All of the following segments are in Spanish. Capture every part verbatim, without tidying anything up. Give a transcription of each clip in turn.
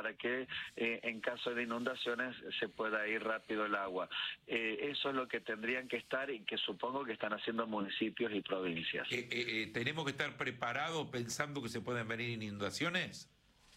para que eh, en caso de inundaciones se pueda ir rápido el agua. Eh, eso es lo que tendrían que estar y que supongo que están haciendo municipios y provincias. Eh, eh, eh, ¿Tenemos que estar preparados pensando que se pueden venir inundaciones?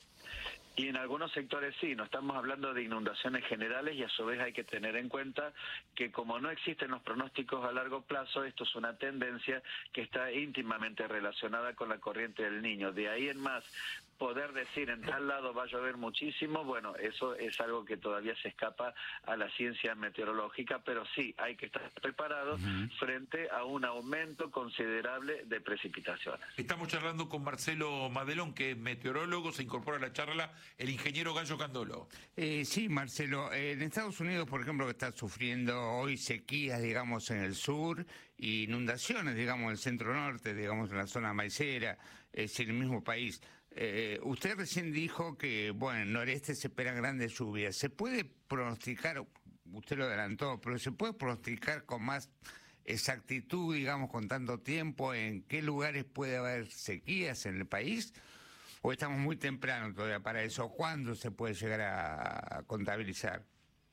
Y en algunos sectores sí, no estamos hablando de inundaciones generales y a su vez hay que tener en cuenta que como no existen los pronósticos a largo plazo, esto es una tendencia que está íntimamente relacionada con la corriente del Niño. De ahí en más, poder decir en tal lado va a llover muchísimo, bueno, eso es algo que todavía se escapa a la ciencia meteorológica, pero sí hay que estar preparados uh-huh. frente a un aumento considerable de precipitaciones. Estamos charlando con Marcelo Madelón, que es meteorólogo, se incorpora a la charla el ingeniero Gallo Candolo. Eh, sí, Marcelo, eh, en Estados Unidos, por ejemplo, que está sufriendo hoy sequías, digamos, en el sur, y inundaciones, digamos, en el centro-norte, digamos, en la zona maicera, es el mismo país. Eh, usted recién dijo que, bueno, en el noreste se esperan grandes lluvias. ¿Se puede pronosticar, usted lo adelantó, pero se puede pronosticar con más exactitud, digamos, con tanto tiempo, en qué lugares puede haber sequías en el país? ¿O estamos muy temprano todavía para eso? ¿Cuándo se puede llegar a, a contabilizar?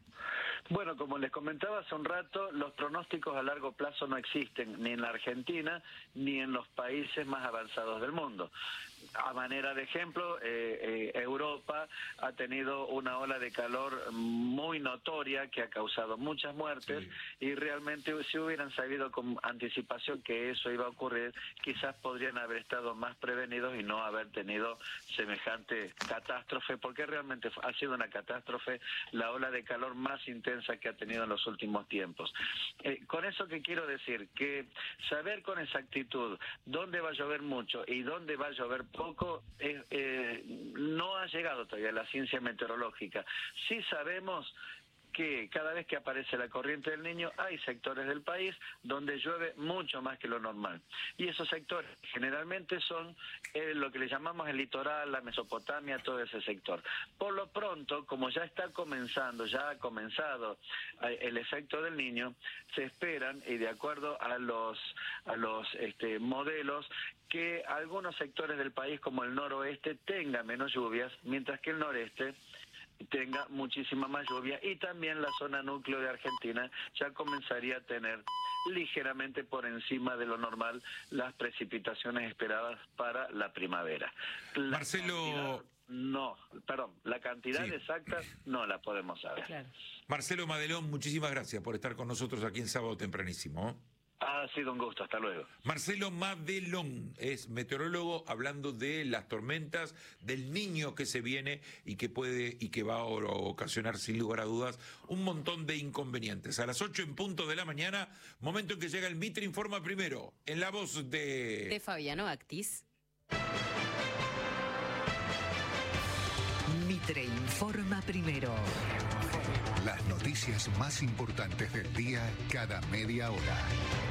Bueno, como les comentaba hace un rato, los pronósticos a largo plazo no existen ni en la Argentina ni en los países más avanzados del mundo. A manera de ejemplo, eh, eh, Europa ha tenido una ola de calor muy notoria que ha causado muchas muertes sí. y realmente si hubieran sabido con anticipación que eso iba a ocurrir, quizás podrían haber estado más prevenidos y no haber tenido semejante catástrofe, porque realmente ha sido una catástrofe la ola de calor más intensa que ha tenido en los últimos tiempos. Eh, con eso que quiero decir, que saber con exactitud dónde va a llover mucho y dónde va a llover poco, eh, eh, no ha llegado todavía la ciencia meteorológica. Sí sabemos que cada vez que aparece la corriente del Niño hay sectores del país donde llueve mucho más que lo normal. Y esos sectores generalmente son eh, lo que le llamamos el litoral, la Mesopotamia, todo ese sector. Por lo pronto, como ya está comenzando, ya ha comenzado eh, el efecto del Niño, se esperan, y de acuerdo a los, a los este, modelos, que algunos sectores del país como el noroeste tengan menos lluvias, mientras que el noreste tenga muchísima más lluvia, y también la zona núcleo de Argentina ya comenzaría a tener ligeramente por encima de lo normal las precipitaciones esperadas para la primavera. La Marcelo... cantidad, no, perdón, la cantidad sí. exacta no la podemos saber. Claro. Marcelo Madelón, muchísimas gracias por estar con nosotros aquí en Sábado Tempranísimo. Ha sido un gusto, hasta luego. Marcelo Madelón es meteorólogo hablando de las tormentas, del Niño que se viene y que puede y que va a ocasionar sin lugar a dudas un montón de inconvenientes. A las ocho en punto de la mañana, momento en que llega el Mitre Informa Primero, en la voz de... de Fabiano Actis. Mitre Informa Primero. Las noticias más importantes del día cada media hora.